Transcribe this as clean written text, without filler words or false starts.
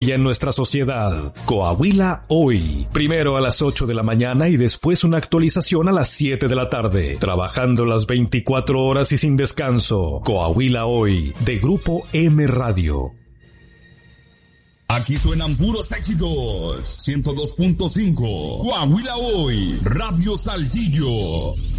y en nuestra sociedad. Coahuila Hoy. Primero a las 8 de la mañana y después una actualización a las 7 de la tarde. Trabajando las 24 horas y sin descanso. Coahuila Hoy, de Grupo M Radio. Aquí suenan puros éxitos. 102.5. Coahuila Hoy. Radio Saltillo.